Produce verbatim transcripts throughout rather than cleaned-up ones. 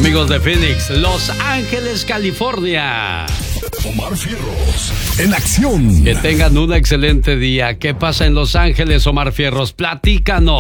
Amigos de Phoenix, Los Ángeles, California. Omar Fierros, en acción. Que tengan un excelente día. ¿Qué pasa en Los Ángeles, Omar Fierros? Platícanos.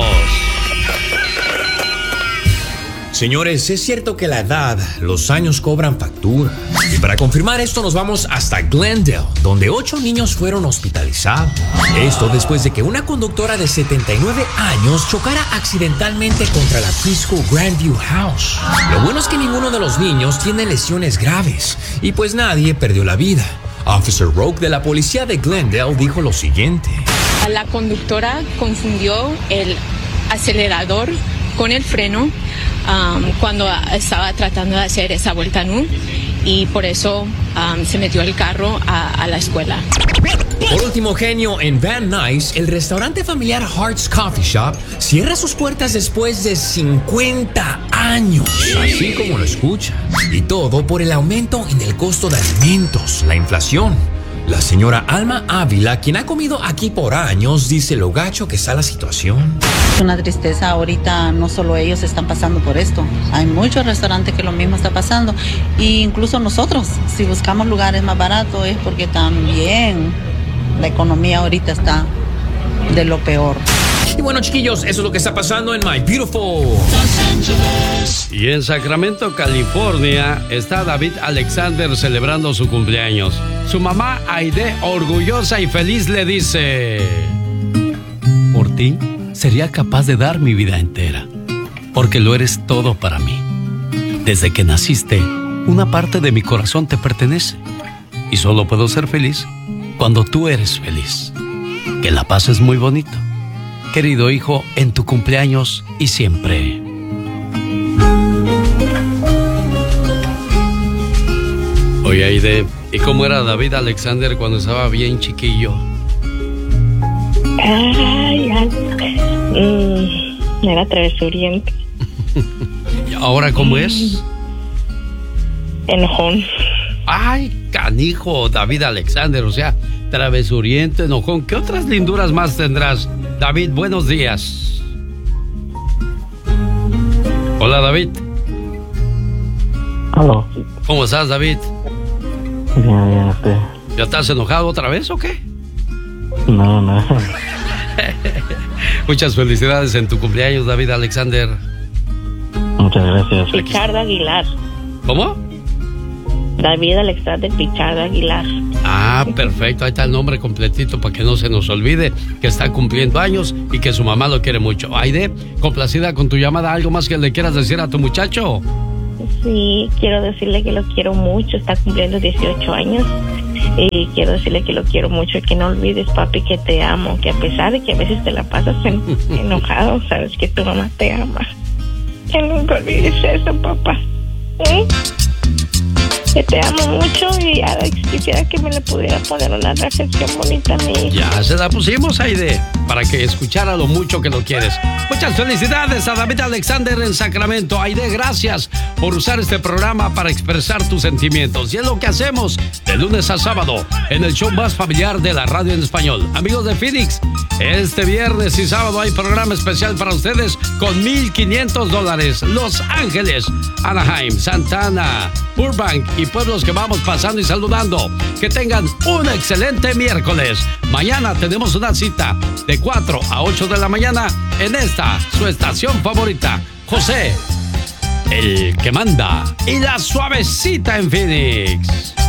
Señores, es cierto que la edad, los años cobran factura. Y para confirmar esto nos vamos hasta Glendale, donde ocho niños fueron hospitalizados. Esto después de que una conductora de setenta y nueve años chocara accidentalmente contra la preschool Grandview House. Lo bueno es que ninguno de los niños tiene lesiones graves y pues nadie perdió la vida. Officer Roque de la policía de Glendale dijo lo siguiente. La conductora confundió el acelerador con el freno um, cuando estaba tratando de hacer esa vuelta nu y por eso um, se metió el carro a, a la escuela. Por último, genio, en Van Nuys, el restaurante familiar Hart's Coffee Shop cierra sus puertas después de cincuenta años, así como lo escucha. Y todo por el aumento en el costo de alimentos, la inflación. La señora Alma Ávila, quien ha comido aquí por años, dice lo gacho que está la situación. Es una tristeza ahorita, no solo ellos están pasando por esto. Hay muchos restaurantes que lo mismo está pasando. E incluso nosotros, si buscamos lugares más baratos, es porque también la economía ahorita está de lo peor. Y bueno, chiquillos, eso es lo que está pasando en My Beautiful Los Ángeles. Y en Sacramento, California, está David Alexander celebrando su cumpleaños. Su mamá, Aide, orgullosa y feliz, le dice: por ti, sería capaz de dar mi vida entera, porque lo eres todo para mí. Desde que naciste, una parte de mi corazón te pertenece, y solo puedo ser feliz cuando tú eres feliz. Que la pases muy bonito, querido hijo, en tu cumpleaños y siempre. Oye, Aide, ¿y cómo era David Alexander cuando estaba bien chiquillo? Ay, ay. Mm, era travesuriento. ¿Y ahora cómo es? Enojón. Ay, canijo, David Alexander, o sea, travesuriento, enojón. ¿Qué otras linduras más tendrás? David, buenos días. Hola, David. Aló. ¿Cómo estás, David? Bien, bien, usted. ¿Ya estás enojado otra vez o qué? No, no. Muchas felicidades en tu cumpleaños, David Alexander. Muchas gracias. Pichardo Aguilar. ¿Cómo? David Alexander Pichardo Aguilar. Ah, perfecto, ahí está el nombre completito para que no se nos olvide que está cumpliendo años y que su mamá lo quiere mucho. Aide, complacida con tu llamada, ¿algo más que le quieras decir a tu muchacho? Sí, quiero decirle que lo quiero mucho, está cumpliendo dieciocho años y quiero decirle que lo quiero mucho y que no olvides, papi, que te amo, que a pesar de que a veces te la pasas en, enojado, sabes que tu mamá te ama. Que nunca olvides eso, papá. ¿Eh? Que te amo mucho y ahora quisiera que me le pudiera poner una reflexión bonita a mí. Ya se la pusimos, Aide, para que escuchara lo mucho que lo quieres. Muchas felicidades a David Alexander en Sacramento. Aide, gracias por usar este programa para expresar tus sentimientos. Y es lo que hacemos de lunes a sábado en el show más familiar de la radio en español. Amigos de Phoenix, este viernes y sábado hay programa especial para ustedes con mil quinientos dólares. Los Ángeles, Anaheim, Santa Ana, Burbank y pueblos que vamos pasando y saludando. Que tengan un excelente miércoles. Mañana tenemos una cita de cuatro a ocho de la mañana en esta, su estación favorita. José, el que manda, y la suavecita en Phoenix.